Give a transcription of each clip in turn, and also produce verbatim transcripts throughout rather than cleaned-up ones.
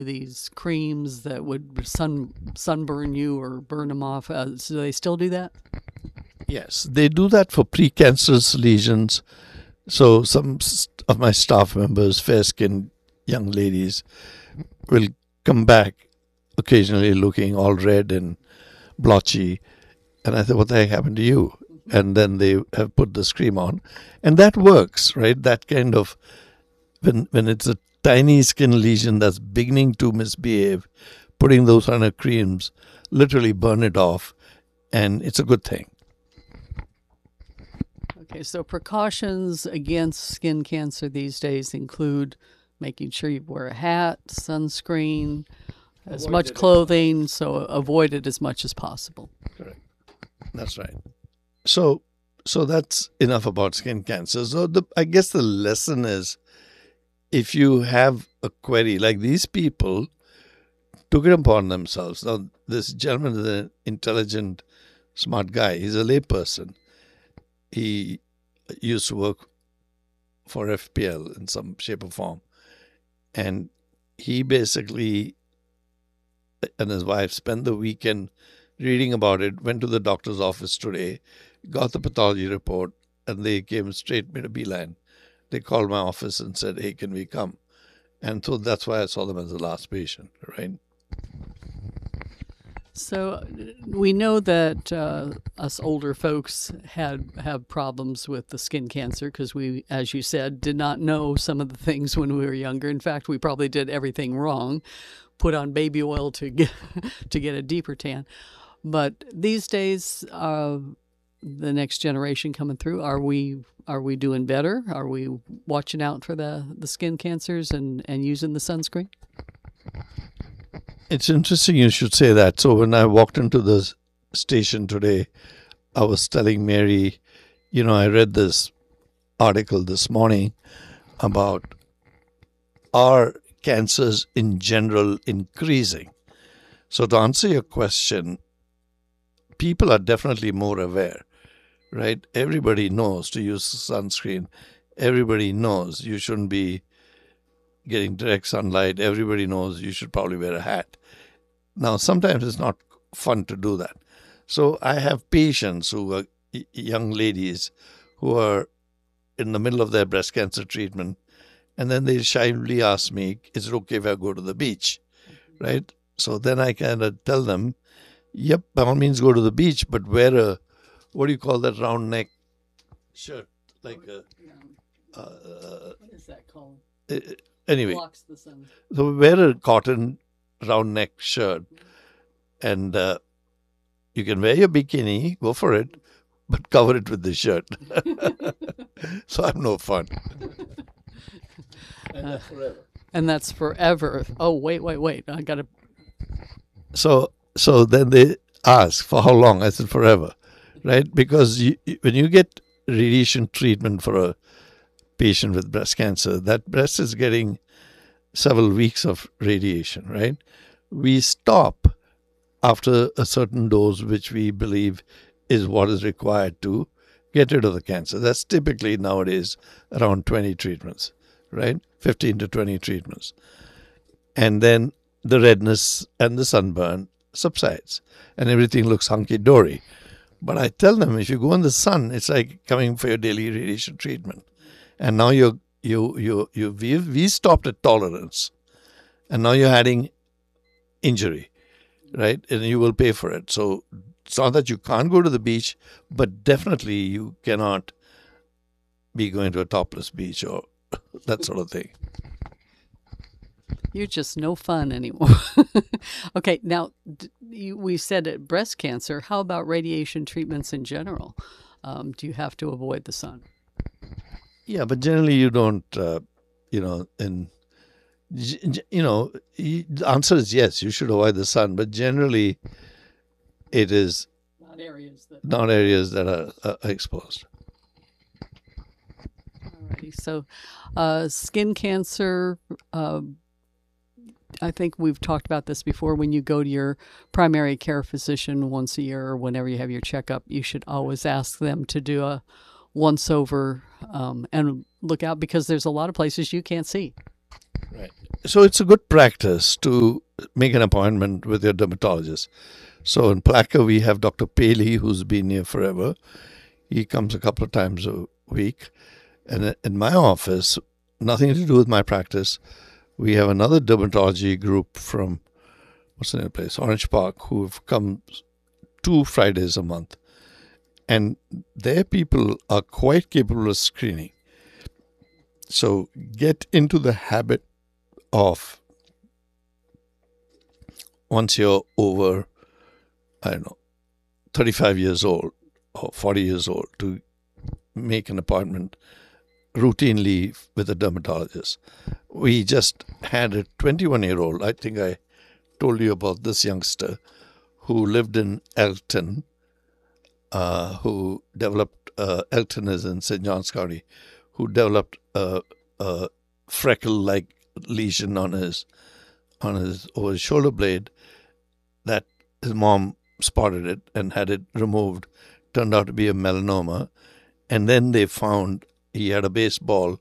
these creams that would sun sunburn you or burn them off. Uh, so they still do that? Yes, they do that for precancerous lesions. So some of my staff members, fair-skinned young ladies, will come back occasionally looking all red and blotchy. And I said, what the heck happened to you? And then they have put this cream on. And that works, right? That kind of, when when it's a tiny skin lesion that's beginning to misbehave, putting those kind of creams literally burn it off. And it's a good thing. Okay, so precautions against skin cancer these days include making sure you wear a hat, sunscreen, as Avoid much it. clothing, so avoid it as much as possible. Correct. That's right. So, so that's enough about skin cancer. So, the, I guess the lesson is, if you have a query, like these people took it upon themselves. Now, this gentleman is an intelligent, smart guy. He's a layperson. He used to work for F P L in some shape or form. And he basically and his wife spent the weekend reading about it, went to the doctor's office today, got the pathology report, and they came straight, made a beeline. They called my office and said, hey, can we come? And so that's why I saw them as the last patient, right? So we know that uh, us older folks had have problems with the skin cancer because we, as you said, did not know some of the things when we were younger. In fact, we probably did everything wrong, put on baby oil to get to get a deeper tan. But these days, uh, the next generation coming through, are we are we doing better? Are we watching out for the, the skin cancers and, and using the sunscreen? It's interesting you should say that. So when I walked into the station today, I was telling Mary, you know, I read this article this morning about are cancers in general increasing? So to answer your question, people are definitely more aware, right? Everybody knows to use sunscreen. Everybody knows you shouldn't be getting direct sunlight. Everybody knows you should probably wear a hat. Now, sometimes it's not fun to do that. So I have patients who are young ladies who are in the middle of their breast cancer treatment, and then they shyly ask me, is it okay if I go to the beach, right? So then I kind of tell them, yep, by all means go to the beach, but wear a, what do you call that round neck shirt? Like a, uh, What is that called? Uh, anyway, Blocks the sun. so wear a cotton round neck shirt, and uh, you can wear your bikini, go for it, but cover it with the shirt. So I'm no fun. And that's forever. And that's forever. Oh, wait, wait, wait. I got to. So, so then they ask, for how long? I said, forever, right? Because you, when you get radiation treatment for a patient with breast cancer, that breast is getting several weeks of radiation, right? We stop after a certain dose, which we believe is what is required to get rid of the cancer. That's typically nowadays around twenty treatments, right? fifteen to twenty treatments. And then the redness and the sunburn subsides and everything looks hunky-dory. But I tell them, if you go in the sun, it's like coming for your daily radiation treatment. And now you're, you, you, you, we, we stopped at tolerance. And now you're adding injury, right? And you will pay for it. So it's not that you can't go to the beach, but definitely you cannot be going to a topless beach or that sort of thing. You're just no fun anymore. Okay, now d- you, we said it, breast cancer. How about radiation treatments in general? Um, do you have to avoid the sun? Yeah, but generally you don't, uh, you know, and, you know, the answer is yes, you should avoid the sun, but generally it is Not areas that. not areas that are, are exposed. Alrighty. So, uh, skin cancer. Uh, I think we've talked about this before. When you go to your primary care physician once a year or whenever you have your checkup, you should always ask them to do a once over um, and look out because there's a lot of places you can't see. Right. So it's a good practice to make an appointment with your dermatologist. So in Placer, we have Doctor Paley, who's been here forever. He comes a couple of times a week. And in my office, nothing to do with my practice, we have another dermatology group from, what's the name of the place, Orange Park, who've come two Fridays a month. And their people are quite capable of screening. So get into the habit of, once you're over, I don't know, thirty-five years old or forty years old, to make an appointment routinely with a dermatologist. We just had a twenty-one-year-old, I think I told you about this youngster, who lived in Elton, uh, who developed, uh, Elton is in Saint Johns County, who developed a, a freckle-like lesion on his on his over his shoulder blade that his mom spotted it and had it removed. Turned out to be a melanoma, and then they found he had a baseball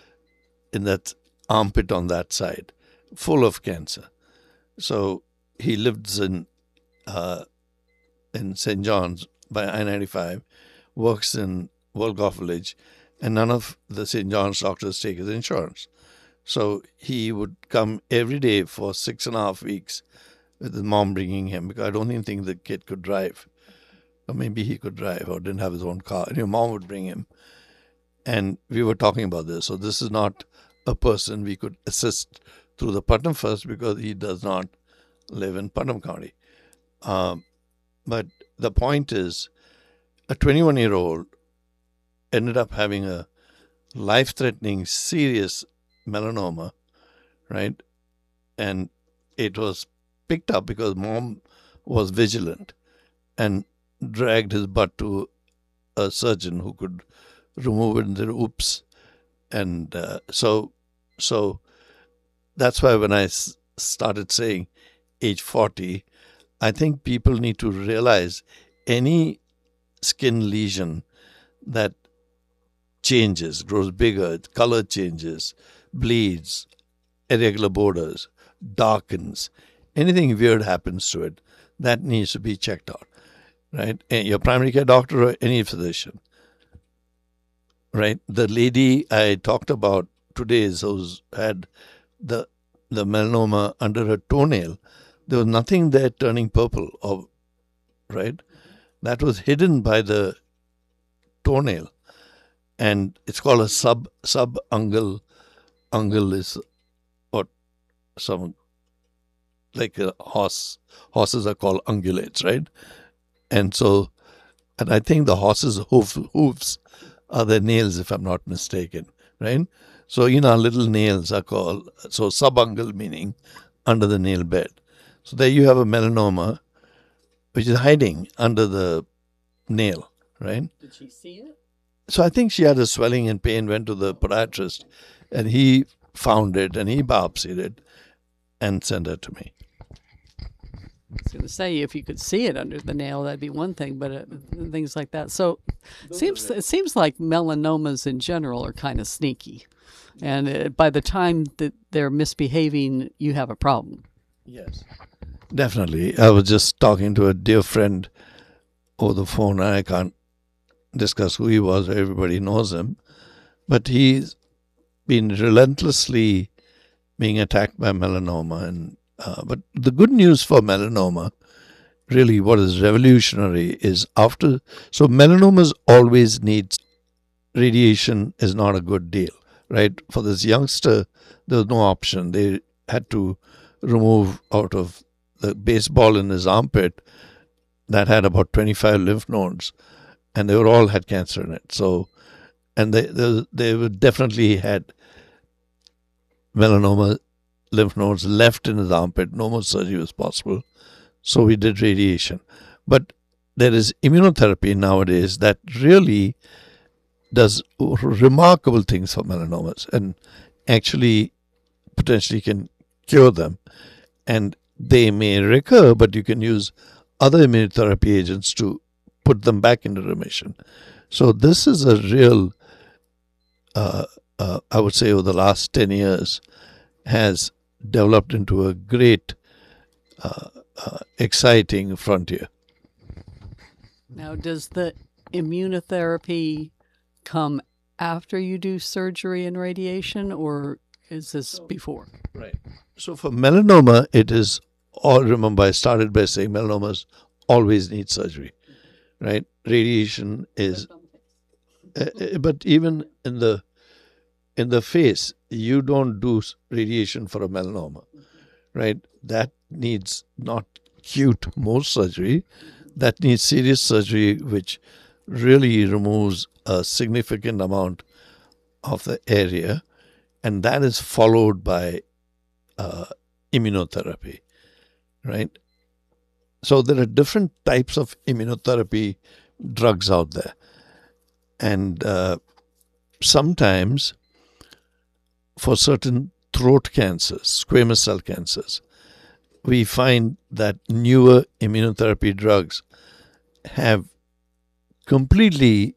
in that armpit on that side, full of cancer. So he lives in uh, in Saint John's by I ninety-five, works in World Golf Village, and none of the Saint John's doctors take his insurance. So he would come every day for six and a half weeks with his mom bringing him, because I don't even think the kid could drive. Or maybe he could drive or didn't have his own car. And your mom would bring him. And we were talking about this. So this is not a person we could assist through the Putnam First, because he does not live in Putnam County. Um, but the point is, a twenty-one-year-old ended up having a life-threatening, serious melanoma, right? And it was picked up because mom was vigilant and dragged his butt to a surgeon who could remove it and said, oops. And uh, so, so that's why when I s- started saying age forty, I think people need to realize any skin lesion that changes, grows bigger, color changes, bleeds, irregular borders, darkens, anything weird happens to it, that needs to be checked out, right? And your primary care doctor or any physician, right? The lady I talked about today, who's had the the melanoma under her toenail, there was nothing there turning purple, or right? That was hidden by the toenail, and it's called a sub subungual. Ungual is what some, like a horse. Horses are called ungulates, right? And so, and I think the horse's hoof, hooves are their nails, if I'm not mistaken, right? So, you know, our little nails are called, so subungual meaning under the nail bed. So there you have a melanoma, which is hiding under the nail, right? Did she see it? So I think she had a swelling and pain, went to the podiatrist, and he found it and he biopsied it and sent it to me. I was going to say, if you could see it under the nail, that'd be one thing, but uh, things like that. So it seems, it seems like melanomas in general are kind of sneaky. And uh, by the time that they're misbehaving, you have a problem. Yes, definitely. I was just talking to a dear friend over the phone, and I can't discuss who he was. Everybody knows him. But he's been relentlessly being attacked by melanoma. And uh, but the good news for melanoma, really what is revolutionary, is after, so melanomas always need radiation, is not a good deal, right? For this youngster, there was no option. They had to remove out of the baseball in his armpit that had about twenty-five lymph nodes, and they were all had cancer in it. So, and they they, they were definitely had melanoma lymph nodes left in his armpit. No more surgery was possible. So we did radiation. But there is immunotherapy nowadays that really does remarkable things for melanomas and actually potentially can cure them. And they may recur, but you can use other immunotherapy agents to put them back into remission. So this is a real, uh, uh, I would say over the last ten years, has developed into a great, uh, uh, exciting frontier. Now, does the immunotherapy come after you do surgery and radiation, or is this before? Right. So for melanoma, it is all, remember I started by saying melanomas always need surgery, right? Radiation is, uh, but even in the in the face, you don't do radiation for a melanoma, right? That needs not cute Mohs surgery, that needs serious surgery, which really removes a significant amount of the area, and that is followed by uh, immunotherapy, right? So there are different types of immunotherapy drugs out there, and uh, sometimes for certain throat cancers, squamous cell cancers, we find that newer immunotherapy drugs have completely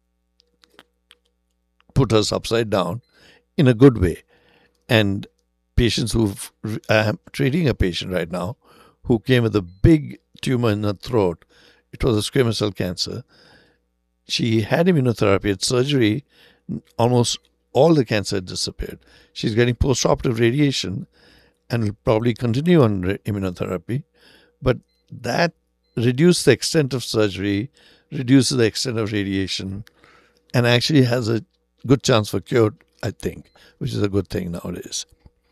put us upside down in a good way. And patients who've, I'm treating a patient right now who came with a big tumor in her throat. It was a squamous cell cancer. She had immunotherapy, had surgery, almost all the cancer had disappeared. She's getting post-operative radiation and will probably continue on immunotherapy. But that reduces the extent of surgery, reduces the extent of radiation, and actually has a good chance for cure, I think, which is a good thing nowadays.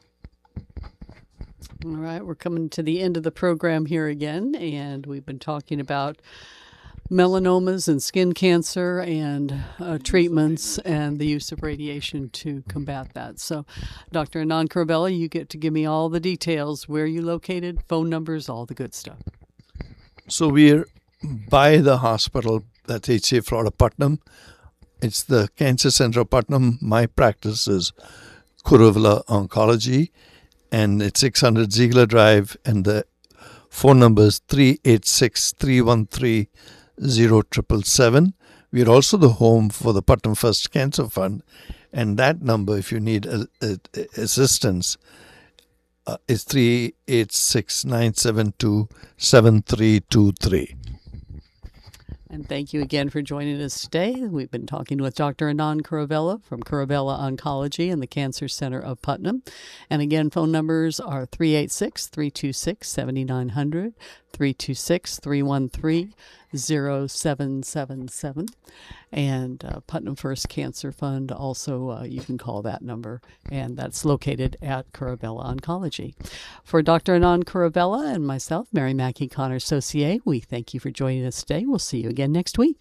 All right, we're coming to the end of the program here again, and we've been talking about melanomas and skin cancer and uh, treatments and the use of radiation to combat that. So, Doctor Anand Kuruvilla, you get to give me all the details, where you located, phone numbers, all the good stuff. So we're by the hospital, that's H C A Florida Putnam. It's the Cancer Center of Putnam. My practice is Kuruvilla Oncology, and it's six hundred Ziegler Drive, and the phone number is three eight six, three one three, zero seven seven seven. We are also the home for the Putnam First Cancer Fund, and that number, if you need a, a, a assistance, uh, is three eight six, nine seven two, seven three two three. And thank you again for joining us today. We've been talking with Doctor Anand Kuruvilla from Kuruvilla Oncology and the Cancer Center of Putnam. And again, phone numbers are three eight six, three two six, seven nine zero zero, three two six, three one three, zero seven seven seven. And uh, Putnam First Cancer Fund, also uh, you can call that number, and that's located at Kuruvilla Oncology. For Doctor Anand Kuruvilla and myself, Mary Mackey Connor Saucier, we thank you for joining us today. We'll see you again next week.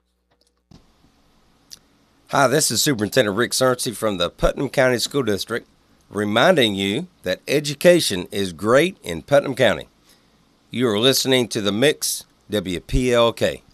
Hi, this is Superintendent Rick Cerncy from the Putnam County School District, reminding you that education is great in Putnam County. You are listening to The Mix, W P L K.